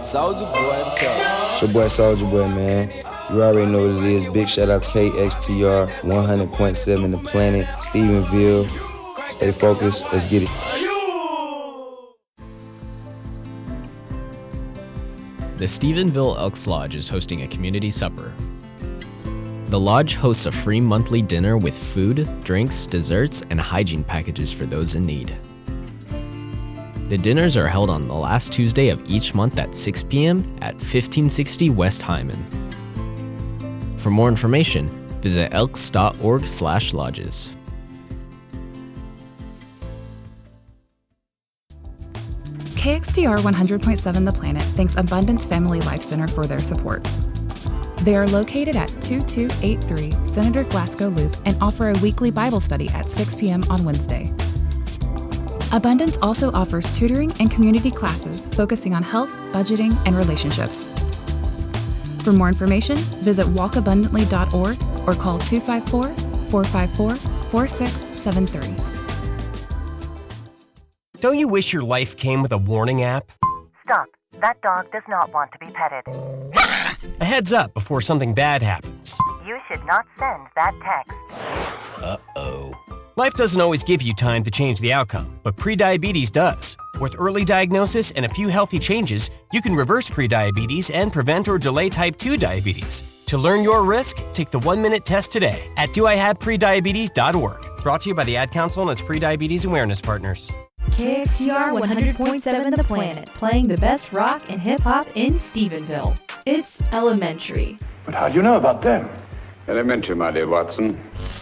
Soulja Boy, It's your boy Soulja Boy, man. You already know what it is. Big shout out to KXTR, 100.7 The Planet, Stephenville. Stay focused. Let's get it. The Stephenville Elks Lodge is hosting a community supper. The lodge hosts a free monthly dinner with food, drinks, desserts, and hygiene packages for those in need. The dinners are held on the last Tuesday of each month at 6 p.m. at 1560 West Hyman. For more information, visit elks.org/lodges. KXTR 100.7 The Planet thanks Abundance Family Life Center for their support. They are located at 2283 Senator Glasgow Loop and offer a weekly Bible study at 6 p.m. on Wednesday. Abundance also offers tutoring and community classes focusing on health, budgeting, and relationships. For more information, visit walkabundantly.org or call 254-454-4673. Don't you wish your life came with a warning app? Stop. That dog does not want to be petted. A heads up before something bad happens. You should not send that text. Uh-oh. Life doesn't always give you time to change the outcome, but prediabetes does. With early diagnosis and a few healthy changes, you can reverse prediabetes and prevent or delay type 2 diabetes. To learn your risk, take the 1-minute test today at doihaveprediabetes.org. Brought to you by the Ad Council and its Prediabetes Awareness Partners. KXTR 100.7 The Planet, playing the best rock and hip-hop in Stephenville. It's Elementary. But how do you know about them? Elementary, my dear Watson.